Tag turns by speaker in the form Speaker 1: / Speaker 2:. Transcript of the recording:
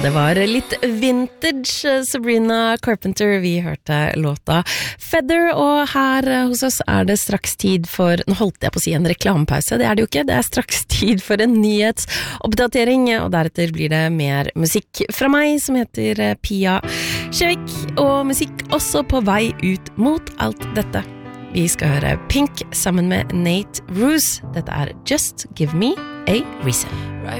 Speaker 1: det var litt vintage Sabrina Carpenter. Vi hørte låta Feather, og her hos oss det straks tid for, nå holdt jeg på å si en reklamepause, det det jo ikke, det straks tid for en nyhetsoppdatering, og deretter blir det mer musikk fra meg, som heter Pia Kjevik, og musikk også på vei ut mot alt dette. Vi skal høre Pink sammen med Nate Roos. Dette Just Give Me a Reason.
Speaker 2: Right